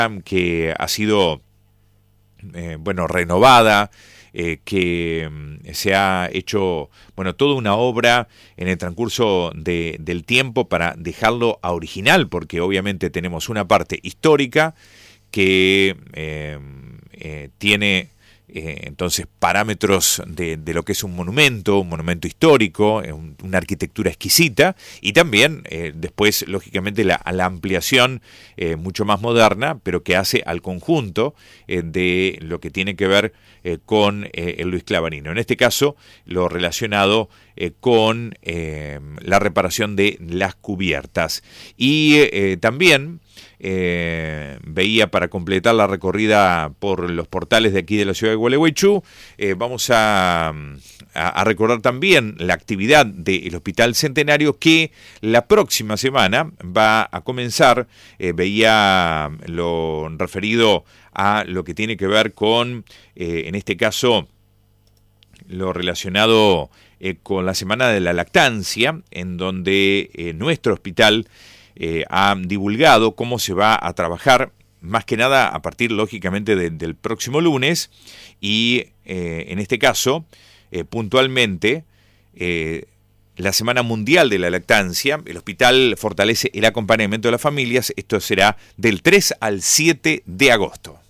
que ha sido renovada, que se ha hecho toda una obra en el transcurso del tiempo para dejarlo a original, porque obviamente tenemos una parte histórica que tiene entonces parámetros de lo que es un monumento histórico, una arquitectura exquisita, y también después lógicamente la ampliación mucho más moderna, pero que hace al conjunto de lo que tiene que ver con el Luis Clavarino. En este caso, lo relacionado con la reparación de las cubiertas. Y también veía, para completar la recorrida por los portales de aquí de la ciudad de Gualeguaychú, vamos a recordar también la actividad del Hospital Centenario, que la próxima semana va a comenzar. Veía lo referido a lo que tiene que ver con, en este caso, lo relacionado con la Semana de la Lactancia, en donde nuestro hospital ha divulgado cómo se va a trabajar, más que nada a partir, lógicamente, del próximo lunes, y en este caso, puntualmente, la Semana Mundial de la Lactancia. El hospital fortalece el acompañamiento de las familias. Esto será del 3 al 7 de agosto.